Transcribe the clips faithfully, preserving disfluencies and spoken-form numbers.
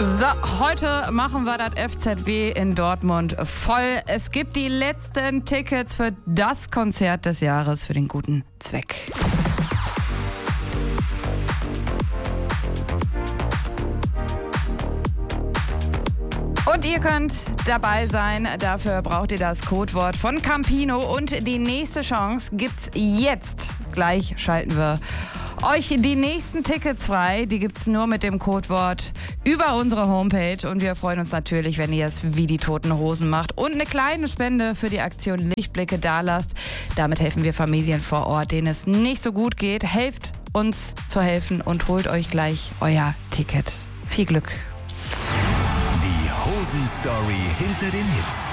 So, heute machen wir das F Z W in Dortmund voll. Es gibt die letzten Tickets für das Konzert des Jahres für den guten Zweck. Und ihr könnt dabei sein, dafür braucht ihr das Codewort von Campino und die nächste Chance gibt's jetzt. Gleich schalten wir euch die nächsten Tickets frei. Die gibt's nur mit dem Codewort über unsere Homepage und wir freuen uns natürlich, wenn ihr es wie die Toten Hosen macht und eine kleine Spende für die Aktion Lichtblicke dalasst. Damit helfen wir Familien vor Ort, denen es nicht so gut geht. Helft uns zu helfen und holt euch gleich euer Ticket. Viel Glück! Hosen-Story hinter den Hits.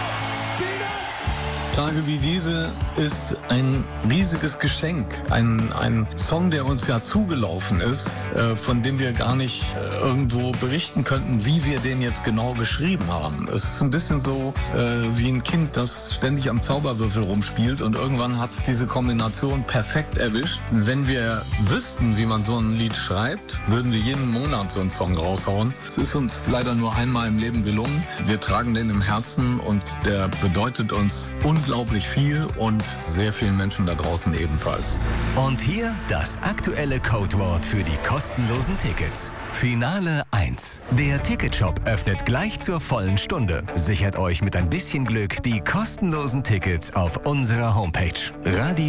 Tage wie diese ist ein riesiges Geschenk. Ein, ein Song, der uns ja zugelaufen ist, äh, von dem wir gar nicht äh, irgendwo berichten könnten, wie wir den jetzt genau geschrieben haben. Es ist ein bisschen so äh, wie ein Kind, das ständig am Zauberwürfel rumspielt und irgendwann hat es diese Kombination perfekt erwischt. Wenn wir wüssten, wie man so ein Lied schreibt, würden wir jeden Monat so einen Song raushauen. Es ist uns leider nur einmal im Leben gelungen. Wir tragen den im Herzen und der bedeutet uns unglaublich Unglaublich viel und sehr vielen Menschen da draußen ebenfalls. Und hier das aktuelle Codewort für die kostenlosen Tickets. Finale eins. Der Ticketshop öffnet gleich zur vollen Stunde. Sichert euch mit ein bisschen Glück die kostenlosen Tickets auf unserer Homepage. Radio